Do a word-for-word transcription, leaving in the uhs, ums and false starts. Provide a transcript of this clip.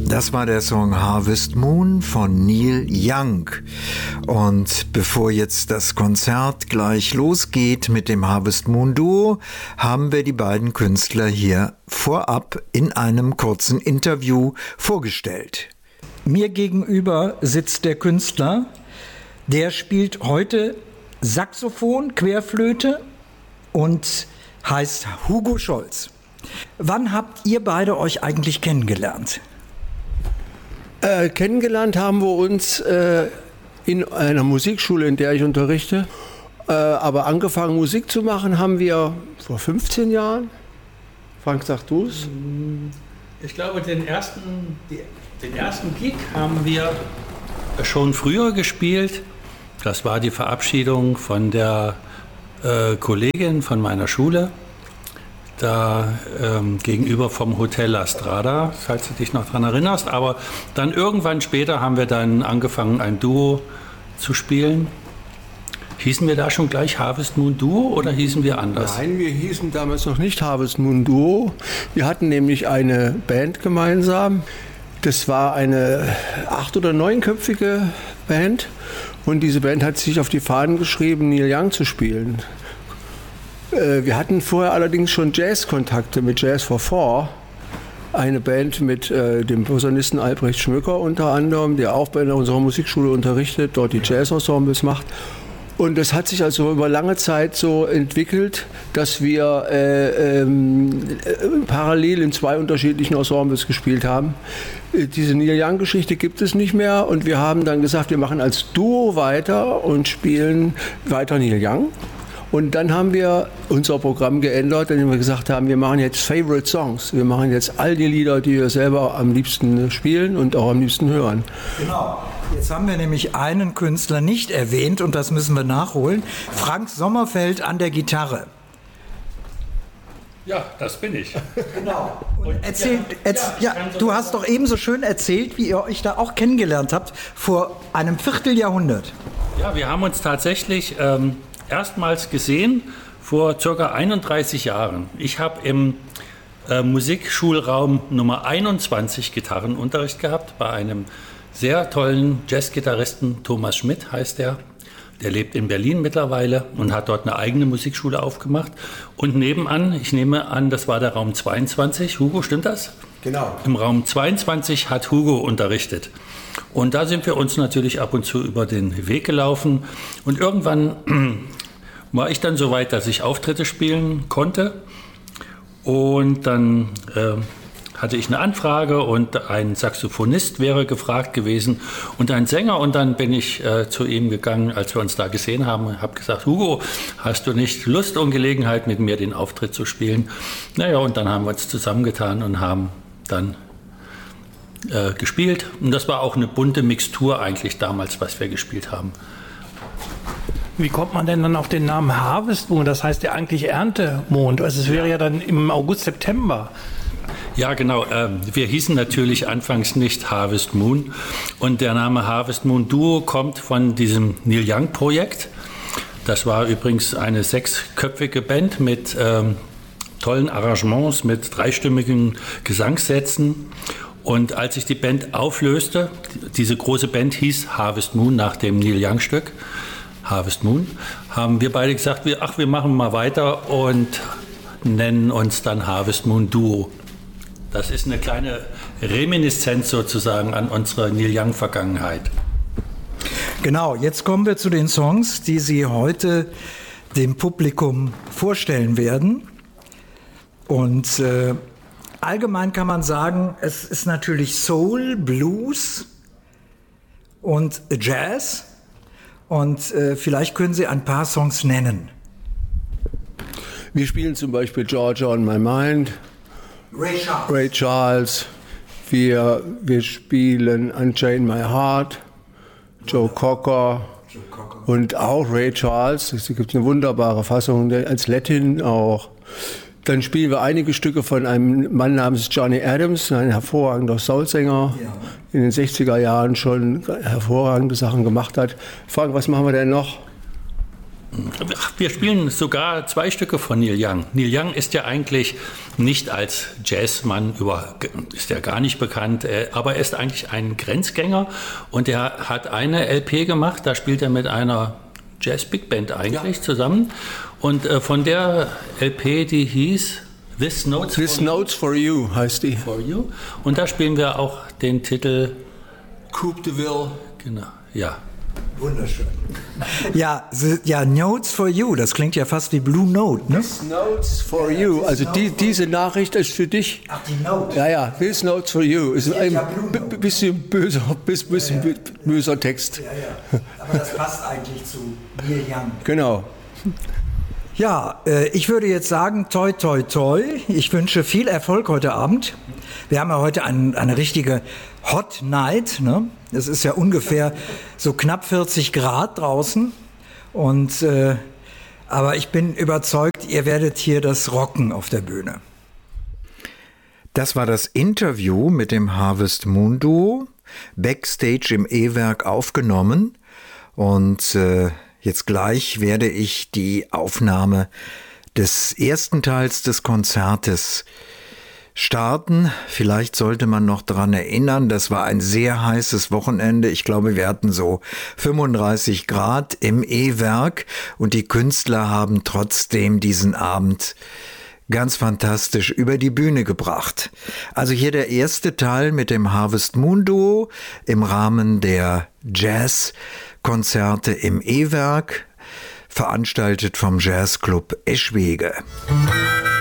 Das war der Song Harvest Moon von Neil Young. Und bevor jetzt das Konzert gleich losgeht mit dem Harvest Moon Duo, haben wir die beiden Künstler hier vorab in einem kurzen Interview vorgestellt. Mir gegenüber sitzt der Künstler, der spielt heute Saxophon, Querflöte und heißt Hugo Scholz. Wann habt ihr beide euch eigentlich kennengelernt? Äh, kennengelernt haben wir uns äh, in einer Musikschule, in der ich unterrichte. Äh, aber angefangen Musik zu machen haben wir vor fünfzehn Jahren. Frank, sag du es? Ich glaube, den ersten, den ersten Gig haben wir schon früher gespielt. Das war die Verabschiedung von der äh, Kollegin von meiner Schule. Da ähm, gegenüber vom Hotel La Strada, falls du dich noch daran erinnerst. Aber dann irgendwann später haben wir dann angefangen, ein Duo zu spielen. Hießen wir da schon gleich Harvest Moon Duo oder hießen wir anders? Nein, wir hießen damals noch nicht Harvest Moon Duo. Wir hatten nämlich eine Band gemeinsam. Das war eine acht- oder neunköpfige Band. Und diese Band hat sich auf die Fahnen geschrieben, Neil Young zu spielen. Wir hatten vorher allerdings schon Jazz-Kontakte mit Jazz for Four, eine Band mit äh, dem Posaunisten Albrecht Schmöcker unter anderem, der auch bei unserer Musikschule unterrichtet, dort die Jazz-Ensembles macht. Und das hat sich also über lange Zeit so entwickelt, dass wir äh, ähm, äh, parallel in zwei unterschiedlichen Ensembles gespielt haben. Äh, diese Neil Young-Geschichte gibt es nicht mehr und wir haben dann gesagt, wir machen als Duo weiter und spielen weiter Neil Young. Und dann haben wir unser Programm geändert, indem wir gesagt haben, wir machen jetzt Favorite Songs. Wir machen jetzt all die Lieder, die wir selber am liebsten spielen und auch am liebsten hören. Genau. Jetzt haben wir nämlich einen Künstler nicht erwähnt und das müssen wir nachholen. Frank Sommerfeld an der Gitarre. Ja, das bin ich. Genau. Und erzählt, erz, ja, du hast doch ebenso schön erzählt, wie ihr euch da auch kennengelernt habt, vor einem Vierteljahrhundert. Ja, wir haben uns tatsächlich ähm, erstmals gesehen vor ca. einunddreißig Jahren. Ich habe im äh, Musikschulraum Nummer einundzwanzig Gitarrenunterricht gehabt bei einem sehr tollen Jazzgitarristen, Thomas Schmidt heißt er. Der lebt in Berlin mittlerweile und hat dort eine eigene Musikschule aufgemacht. Und nebenan, ich nehme an, das war der Raum zweiundzwanzig. Hugo, stimmt das? Genau. Im Raum zweiundzwanzig hat Hugo unterrichtet. Und da sind wir uns natürlich ab und zu über den Weg gelaufen. Und irgendwann war ich dann so weit, dass ich Auftritte spielen konnte. Und dann äh, hatte ich eine Anfrage und ein Saxophonist wäre gefragt gewesen und ein Sänger. Und dann bin ich äh, zu ihm gegangen, als wir uns da gesehen haben, und habe gesagt, Hugo, hast du nicht Lust und Gelegenheit, mit mir den Auftritt zu spielen? Naja, und dann haben wir uns zusammengetan und haben dann äh, gespielt. Und das war auch eine bunte Mixtur eigentlich damals, was wir gespielt haben. Wie kommt man denn dann auf den Namen Harvest Moon? Das heißt ja eigentlich Erntemond. Also es wäre ja dann im August, September. Ja, genau. Wir hießen natürlich anfangs nicht Harvest Moon. Und der Name Harvest Moon Duo kommt von diesem Neil Young Projekt. Das war übrigens eine sechsköpfige Band mit ähm, tollen Arrangements, mit dreistimmigen Gesangssätzen. Und als sich die Band auflöste, diese große Band hieß Harvest Moon nach dem Neil Young Stück, Harvest Moon, haben wir beide gesagt, wir, ach, wir machen mal weiter und nennen uns dann Harvest Moon Duo. Das ist eine kleine Reminiszenz sozusagen an unsere Neil Young-Vergangenheit. Genau, jetzt kommen wir zu den Songs, die Sie heute dem Publikum vorstellen werden. Und äh, allgemein kann man sagen, es ist natürlich Soul, Blues und Jazz. Und äh, vielleicht können Sie ein paar Songs nennen. Wir spielen zum Beispiel Georgia on My Mind, Ray Charles. Ray Charles. Wir, wir spielen Unchain My Heart, Joe Cocker, Joe Cocker und auch Ray Charles. Es gibt eine wunderbare Fassung, als Latin auch. Dann spielen wir einige Stücke von einem Mann namens Johnny Adams, ein hervorragender Soulsänger, ja. In den sechziger Jahren schon hervorragende Sachen gemacht hat. Frank, was machen wir denn noch? Wir spielen sogar zwei Stücke von Neil Young. Neil Young ist ja eigentlich nicht als Jazzmann über, ist ja gar nicht bekannt, aber er ist eigentlich ein Grenzgänger und er hat eine L P gemacht, da spielt er mit einer Jazz-Big Band eigentlich ja. zusammen und von der L P, die hieß This Notes, This for, Notes for You heißt die. For You. Und da spielen wir auch den Titel Coupe de Ville. Genau, ja. Wunderschön. Ja, ja, Notes for You, das klingt ja fast wie Blue Note, ne? This Notes for You, also die, diese Nachricht ist für dich. Ach, die Note. Ja, ja, This Notes for You ist ein ja b- bisschen böser, bisschen ja, ja. böser Text. Ja, ja. Aber das passt eigentlich zu Neil Young. Genau. Ja, äh, ich würde jetzt sagen, toi, toi, toi. Ich wünsche viel Erfolg heute Abend. Wir haben ja heute ein, eine richtige Hot Night, ne? Es ist ja ungefähr so knapp vierzig Grad draußen. Und, äh, aber ich bin überzeugt, ihr werdet hier das rocken auf der Bühne. Das war das Interview mit dem Harvest Moon Duo, backstage im E-Werk aufgenommen. Und äh, jetzt gleich werde ich die Aufnahme des ersten Teils des Konzertes starten. Vielleicht sollte man noch daran erinnern, das war ein sehr heißes Wochenende. Ich glaube, wir hatten so fünfunddreißig Grad im E-Werk und die Künstler haben trotzdem diesen Abend ganz fantastisch über die Bühne gebracht. Also hier der erste Teil mit dem Harvest Moon Duo im Rahmen der Jazzkonzerte im E-Werk, veranstaltet vom Jazzclub Eschwege.